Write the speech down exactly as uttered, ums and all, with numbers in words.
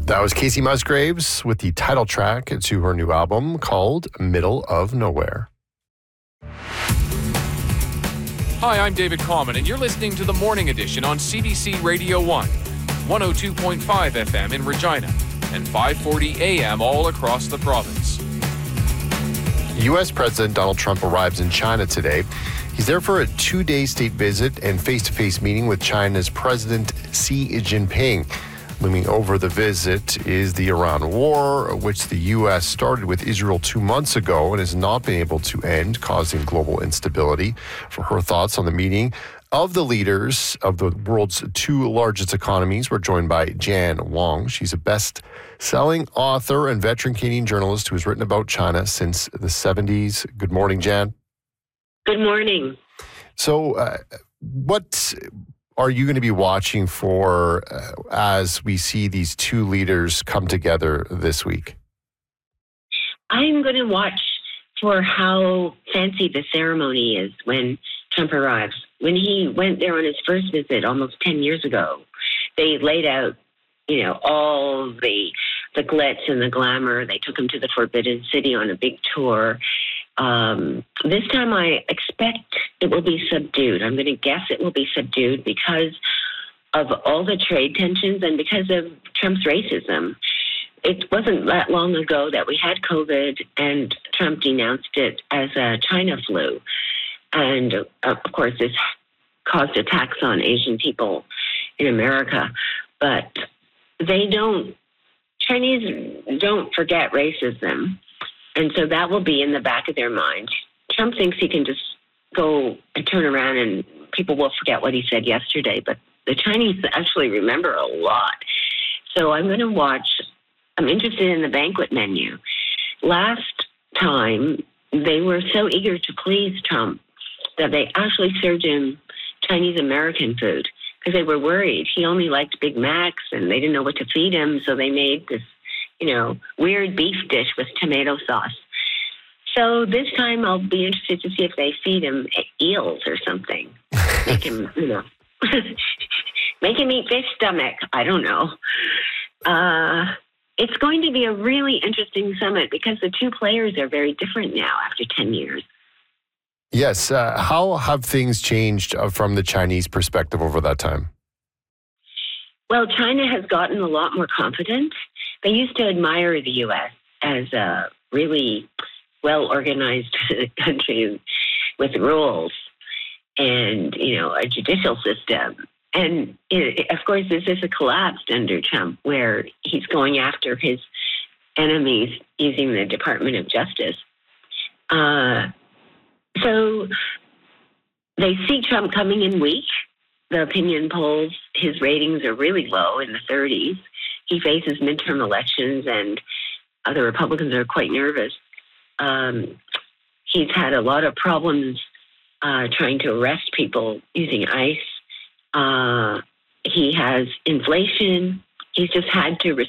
That was Casey Musgraves with the title track to her new album called Middle of Nowhere. Hi, I'm David Common, and you're listening to the Morning Edition on C B C Radio one, one oh two point five F M in Regina, and five forty A M all across the province. U S President Donald Trump arrives in China today. He's there for a two-day state visit and face-to-face meeting with China's President Xi Jinping. Looming over the visit is the Iran war, which the U S started with Israel two months ago and has not been able to end, causing global instability. For her thoughts on the meeting of the leaders of the world's two largest economies, we're joined by Jan Wong. She's a best-selling author and veteran Canadian journalist who has written about China since the seventies. Good morning, Jan. Good morning. So, uh, what are you going to be watching for uh, as we see these two leaders come together this week? I'm going to watch for how fancy the ceremony is when Trump arrives. When he went there on his first visit almost ten years ago, they laid out, you know, all the the glitz and the glamour. They took him to the Forbidden City on a big tour. Um, this time I expect it will be subdued. I'm going to guess it will be subdued because of all the trade tensions and because of Trump's racism. It wasn't that long ago that we had COVID and Trump denounced it as a China flu. And uh, of course, this caused attacks on Asian people in America. But they don't, Chinese don't forget racism. And so that will be in the back of their mind. Trump thinks he can just go and turn around and people will forget what he said yesterday. But the Chinese actually remember a lot. So I'm going to watch, I'm interested in the banquet menu. Last time, they were so eager to please Trump that they actually served him Chinese American food because they were worried. He only liked Big Macs and they didn't know what to feed him. So they made this, you know, weird beef dish with tomato sauce. So this time I'll be interested to see if they feed him eels or something. Make him, you know, make him eat fish stomach. I don't know. Uh, it's going to be a really interesting summit because the two players are very different now after ten years. Yes. Uh, how have things changed uh, from the Chinese perspective over that time? Well, China has gotten a lot more confident. They used to admire the U S as a really well-organized country with rules and, you know, a judicial system. And, it, of course, this is a collapsed under Trump where he's going after his enemies using the Department of Justice. Uh, so they see Trump coming in weak. The opinion polls, his ratings are really low in the thirties. He faces midterm elections, and uh, the Republicans are quite nervous. Um, he's had a lot of problems uh, trying to arrest people using ICE. Uh, he has inflation. He's just had to